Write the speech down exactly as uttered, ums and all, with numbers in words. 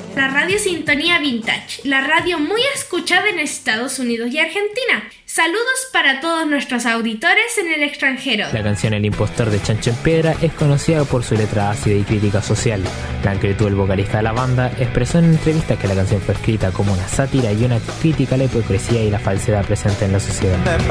la radio Sintonía Vintage, la radio muy escuchada en Estados Unidos y Argentina. Saludos para todos nuestros auditores en el extranjero. La canción El Impostor de Chancho en Piedra es conocida por su letra ácida y crítica social. Lancretu, el vocalista de la banda, expresó en entrevistas que la canción fue escrita como una sátira y una crítica a la hipocresía y la falsedad presente en la sociedad.